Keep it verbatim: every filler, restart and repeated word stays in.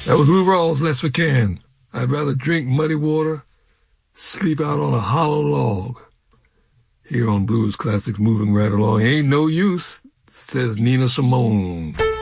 That was Lou Rawls, Les McCann. I'd rather drink muddy water, sleep out on a hollow log. Here on Blues Classics, moving right along. Ain't no use, says Nina Simone.